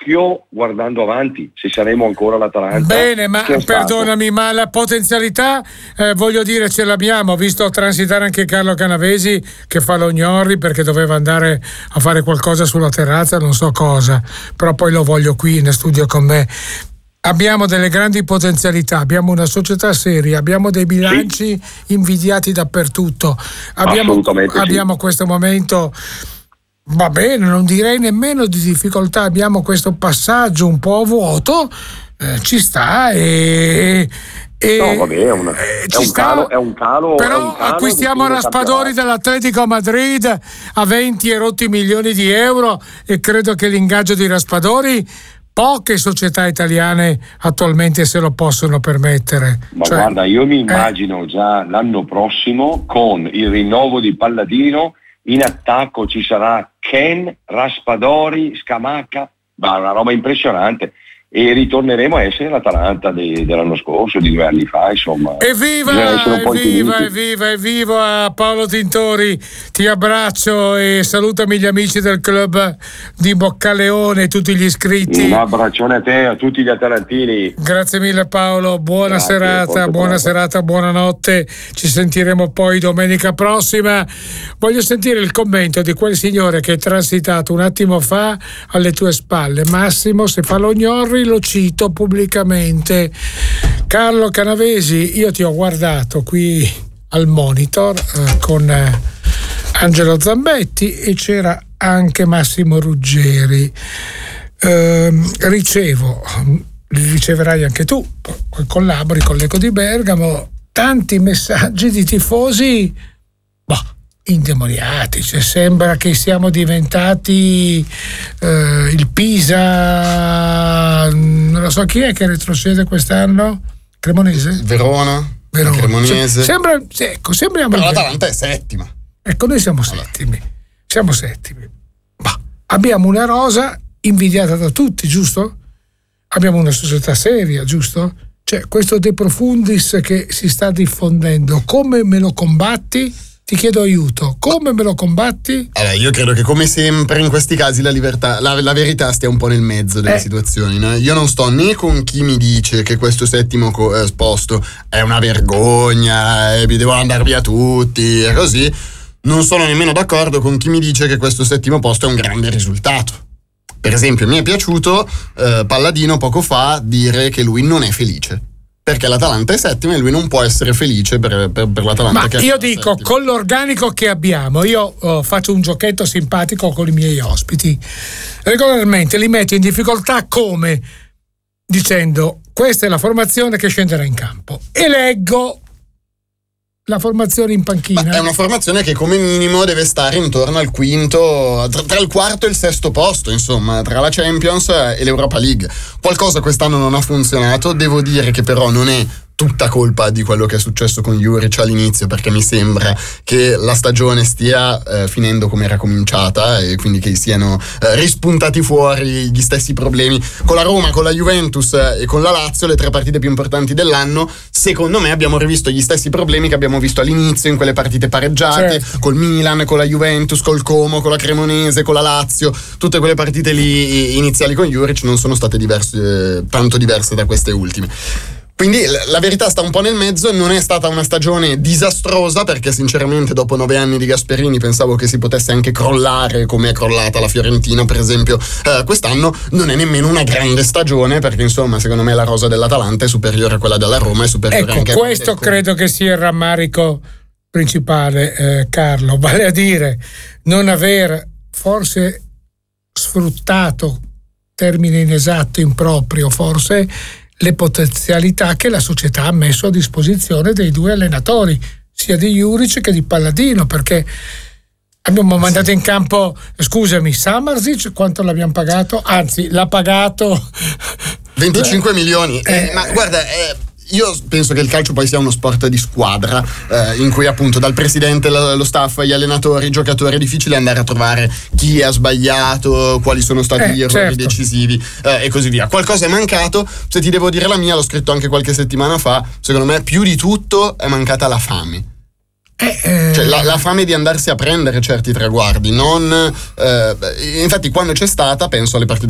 occhio guardando avanti, se saremo ancora l'Atalanta. Bene, ma perdonami, ma la potenzialità, voglio dire, ce l'abbiamo. Ho visto transitare anche Carlo Canavesi che fa lo gnorri perché doveva andare a fare qualcosa sulla terrazza, non so cosa, però poi lo voglio qui in studio con me. Abbiamo delle grandi potenzialità, abbiamo una società seria, abbiamo dei bilanci invidiati dappertutto, abbiamo questo momento, va bene, non direi nemmeno di difficoltà, abbiamo questo passaggio un po' a vuoto, ci sta e no, vabbè, è un calo. Però acquistiamo Raspadori dall'Atletico Madrid a 20 e rotti milioni di euro e credo che l'ingaggio di Raspadori poche società italiane attualmente se lo possono permettere. Ma guarda, io mi immagino già l'anno prossimo con il rinnovo di Palladino, in attacco ci sarà Ken, Raspadori, Scamacca, ma una roba impressionante. E ritorneremo a essere l'Atalanta dell'anno scorso, di 2 anni fa, insomma. Evviva Paolo Tintori, ti abbraccio e salutami gli amici del club di Boccaleone e tutti gli iscritti. Un abbraccione a te, a tutti gli atalantini. Grazie mille Paolo, buona serata, buonanotte, ci sentiremo poi domenica prossima. Voglio sentire il commento di quel signore che è transitato un attimo fa alle tue spalle. Massimo, se fa lo gnorri lo cito pubblicamente. Carlo Canavesi, io ti ho guardato qui al monitor con Angelo Zambetti e c'era anche Massimo Ruggeri. Riceverai anche tu, collabori con l'Eco di Bergamo, tanti messaggi di tifosi indemoniati, cioè sembra che siamo diventati il Pisa, non lo so chi è che retrocede quest'anno, Cremonese? Verona. Cremonese. Sembriamo. Però l'Atalanta è settima. Ecco, noi siamo settimi. Ma abbiamo una rosa invidiata da tutti, giusto? Abbiamo una società seria, giusto? Cioè, questo De Profundis che si sta diffondendo, come me lo combatti? Ti chiedo aiuto, come me lo combatti? Allora, io credo che come sempre in questi casi la verità stia un po' nel mezzo delle situazioni, no? Io non sto né con chi mi dice che questo settimo posto è una vergogna, devono andare via tutti e così, non sono nemmeno d'accordo con chi mi dice che questo settimo posto è un grande risultato. Per esempio mi è piaciuto Palladino poco fa dire che lui non è felice perché l'Atalanta è settima e lui non può essere felice per l'Atalanta. Ma che io dico, settima. Con l'organico che abbiamo, io faccio un giochetto simpatico con i miei ospiti, regolarmente li metto in difficoltà come dicendo questa è la formazione che scenderà in campo e leggo la formazione in panchina. Ma è una formazione che come minimo deve stare intorno al quinto, tra il quarto e il sesto posto, insomma, tra la Champions e l'Europa League. Qualcosa quest'anno non ha funzionato, devo dire che però non è tutta colpa di quello che è successo con Juric all'inizio, perché mi sembra che la stagione stia finendo come era cominciata e quindi che siano rispuntati fuori gli stessi problemi con la Roma, con la Juventus e con la Lazio, le 3 partite più importanti dell'anno. Secondo me abbiamo rivisto gli stessi problemi che abbiamo visto all'inizio in quelle partite pareggiate, certo. Col Milan, con la Juventus, col Como, con la Cremonese, con la Lazio. Tutte quelle partite lì iniziali con Juric non sono state tanto diverse da queste ultime. Quindi la verità sta un po' nel mezzo, non è stata una stagione disastrosa perché sinceramente dopo 9 anni di Gasperini pensavo che si potesse anche crollare come è crollata la Fiorentina per esempio quest'anno. Non è nemmeno una grande stagione perché insomma secondo me la rosa dell'Atalanta è superiore a quella della Roma, è superiore anche a questo credo che sia il rammarico principale, Carlo, vale a dire non aver forse sfruttato, termine inesatto, improprio forse, le potenzialità che la società ha messo a disposizione dei 2 allenatori, sia di Juric che di Palladino, perché abbiamo mandato in campo, scusami, Samardzic quanto l'abbiamo pagato? Anzi, l'ha pagato 25 milioni. Ma guarda, io penso che il calcio poi sia uno sport di squadra in cui appunto dal presidente, lo staff, gli allenatori, i giocatori è difficile andare a trovare chi ha sbagliato, quali sono stati gli errori decisivi e così via. Qualcosa è mancato. Se ti devo dire la mia, l'ho scritto anche qualche settimana fa, secondo me più di tutto è mancata la fame. Cioè la fame di andarsi a prendere certi traguardi, non infatti quando c'è stata, penso alle partite